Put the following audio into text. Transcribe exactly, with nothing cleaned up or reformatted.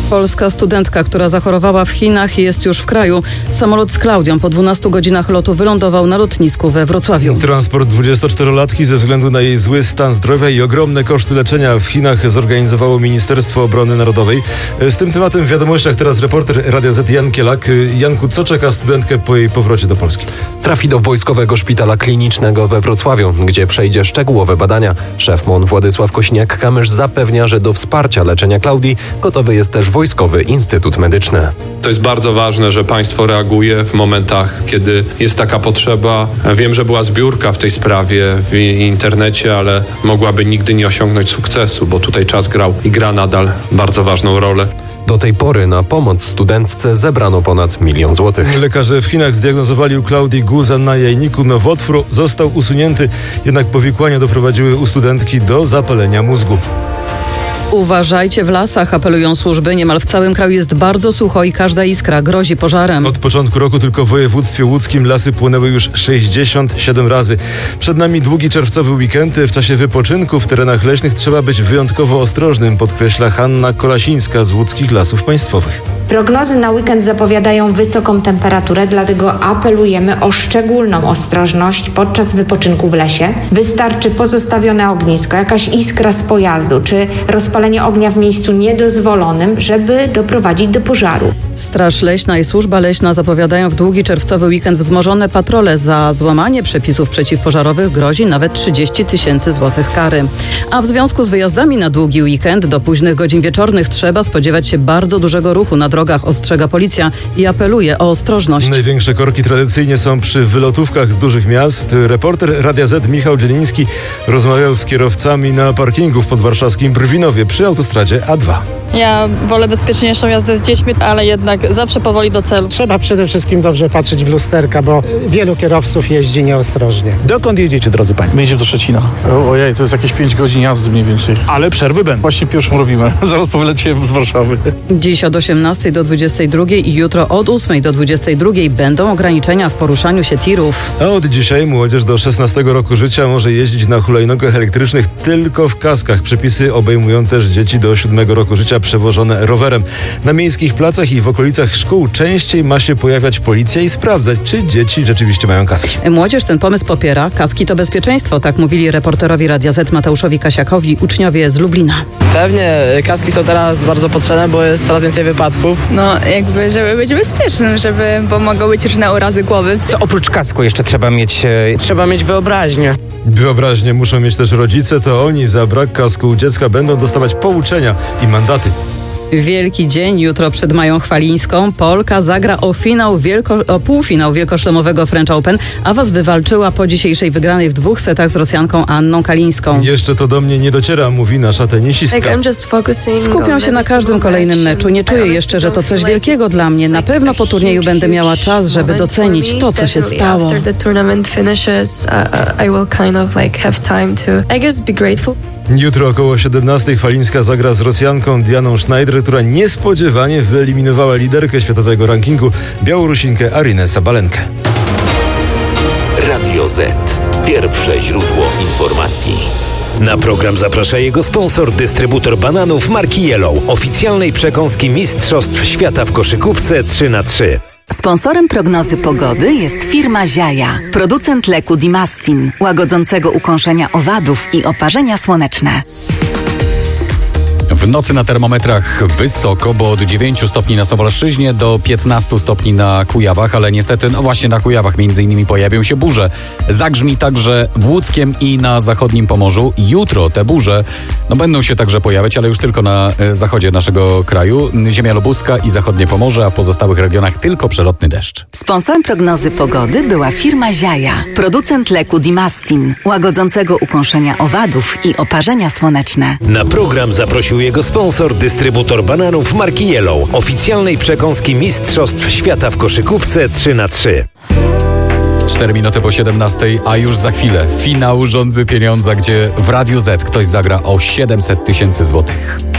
Polska studentka, która zachorowała w Chinach, jest już w kraju. Samolot z Klaudią po dwunastu godzinach lotu wylądował na lotnisku we Wrocławiu. Transport dwudziestoczterolatki ze względu na jej zły stan zdrowia i ogromne koszty leczenia w Chinach zorganizowało Ministerstwo Obrony Narodowej. Z tym tematem w wiadomościach teraz reporter Radia Z Jan Kielak. Janku, co czeka studentkę po jej powrocie do Polski? Trafi do Wojskowego Szpitala Klinicznego we Wrocławiu, gdzie przejdzie szczegółowe badania. Szef M O N Władysław Kośniak-Kamysz zapewnia, że do wsparcia leczenia Klaudii gotowy jest też Wojskowy Instytut Medyczny. To jest bardzo ważne, że państwo reaguje w momentach, kiedy jest taka potrzeba. Wiem, że była zbiórka w tej sprawie w internecie, ale mogłaby nigdy nie osiągnąć sukcesu, bo tutaj czas grał i gra nadal bardzo ważną rolę. Do tej pory na pomoc studentce zebrano ponad milion złotych. Lekarze w Chinach zdiagnozowali u Klaudii guzan na jajniku. Nowotwór został usunięty, jednak powikłania doprowadziły u studentki do zapalenia mózgu. Uważajcie w lasach, apelują służby. Niemal w całym kraju jest bardzo sucho i każda iskra grozi pożarem. Od początku roku tylko w województwie łódzkim lasy płonęły już sześćdziesiąt siedem razy. Przed nami długi czerwcowy weekend. W czasie wypoczynku w terenach leśnych trzeba być wyjątkowo ostrożnym, podkreśla Hanna Kolasińska z Łódzkich Lasów Państwowych. Prognozy na weekend zapowiadają wysoką temperaturę, dlatego apelujemy o szczególną ostrożność podczas wypoczynku w lesie. Wystarczy pozostawione ognisko, jakaś iskra z pojazdu czy rozpalenie ognia w miejscu niedozwolonym, żeby doprowadzić do pożaru. Straż Leśna i Służba Leśna zapowiadają w długi czerwcowy weekend wzmożone patrole. Za złamanie przepisów przeciwpożarowych grozi nawet trzydzieści tysięcy złotych kary. A w związku z wyjazdami na długi weekend do późnych godzin wieczornych trzeba spodziewać się bardzo dużego ruchu na drogach, ostrzega policja i apeluje o ostrożność. Największe korki tradycyjnie są przy wylotówkach z dużych miast. Reporter Radia Z Michał Dzieliński rozmawiał z kierowcami na parkingu w podwarszawskim Brwinowie przy autostradzie A dwa. Ja wolę bezpieczniejszą jazdę z dziećmi, ale jednak zawsze powoli do celu. Trzeba przede wszystkim dobrze patrzeć w lusterka, bo wielu kierowców jeździ nieostrożnie. Dokąd jedziecie, drodzy Państwo? My jedziemy do Szczecina. Ojej, to jest jakieś pięć godzin jazdy mniej więcej. Ale przerwy będą. Właśnie pierwszą robimy. Zaraz po wylecie z Warszawy. Dziś od osiemnastej do dwudziestej drugiej i jutro od ósmej do dwudziestej drugiej będą ograniczenia w poruszaniu się tirów. A od dzisiaj młodzież do szesnastego roku życia może jeździć na hulajnogach elektrycznych tylko w kaskach. Przepisy obejmują też dzieci do siódmego roku życia przewożone rowerem. Na miejskich placach i w okolicach szkół częściej ma się pojawiać policja i sprawdzać, czy dzieci rzeczywiście mają kaski. Młodzież ten pomysł popiera. Kaski to bezpieczeństwo, tak mówili reporterowi Radia Z Mateuszowi Kasiakowi uczniowie z Lublina. Pewnie kaski są teraz bardzo potrzebne, bo jest coraz więcej wypadków. No jakby, żeby być bezpiecznym, żeby, bo mogą być różne urazy głowy. Co oprócz kasku jeszcze trzeba mieć? Trzeba mieć wyobraźnię. Wyobraźnię muszą mieć też rodzice, to oni za brak kasku u dziecka będą dostawać pouczenia i mandaty. Wielki dzień jutro przed Mają Chwalińską. Polka zagra o finał wielko, o półfinał wielkoszlemowego French Open, a was wywalczyła po dzisiejszej wygranej w dwóch setach z Rosjanką Anną Kalińską. Jeszcze to do mnie nie dociera, mówi nasza tenisistka. Skupiam się na każdym kolejnym meczu. Nie czuję jeszcze, że to coś wielkiego dla mnie. Na pewno po turnieju będę miała czas, żeby docenić to, co się stało. Jutro około siedemnastej Chwalińska zagra z Rosjanką Dianą Schneider, która niespodziewanie wyeliminowała liderkę światowego rankingu, Białorusinkę Arynę Sabalenkę. Radio Z. Pierwsze źródło informacji. Na program zaprasza jego sponsor, dystrybutor bananów marki Yellow, oficjalnej przekąski Mistrzostw Świata w koszykówce trzy na trzy. Sponsorem prognozy pogody jest firma Ziaja, producent leku Dimastin, łagodzącego ukąszenia owadów i oparzenia słoneczne. W nocy na termometrach wysoko, bo od dziewięciu stopni na Suwalszczyźnie do piętnastu stopni na Kujawach, ale niestety, no właśnie na Kujawach między innymi pojawią się burze. Zagrzmi także w Łódzkiem i na zachodnim Pomorzu. Jutro te burze no, będą się także pojawiać, ale już tylko na e, zachodzie naszego kraju. Ziemia lubuska i zachodnie Pomorze, a w pozostałych regionach tylko przelotny deszcz. Sponsorem prognozy pogody była firma Ziaja, producent leku Dimastin, łagodzącego ukąszenia owadów i oparzenia słoneczne. Na program zaprosił jego sponsor, dystrybutor bananów marki Yellow, oficjalnej przekąski Mistrzostw Świata w koszykówce trzy na trzy. cztery minuty po siedemnastej, a już za chwilę finał Rządzy Pieniądza, gdzie w Radiu Z ktoś zagra o siedemset tysięcy złotych.